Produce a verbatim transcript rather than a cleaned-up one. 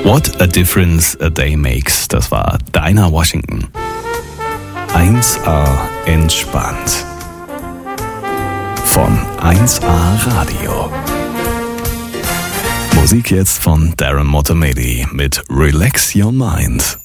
What a Difference a Day Makes, das war Dinah Washington. eins A entspannt. Von eins A Radio. Musik jetzt von Darren Motomedi mit Relax Your Mind.